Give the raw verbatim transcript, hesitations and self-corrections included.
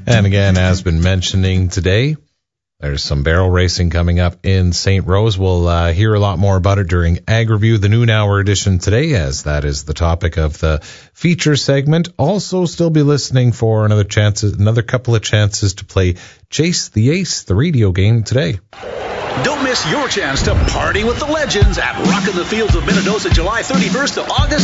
And again, as been mentioning today, there's some barrel racing coming up in Saint Rose. We'll uh, hear a lot more about it during Ag Review, the noon hour edition today, as that is the topic of the feature segment. Also, still be listening for another chance, another couple of chances to play Chase the Ace, the radio game today. Don't miss your chance to party with the legends at Rockin' the Fields of Minnedosa, July thirty-first to August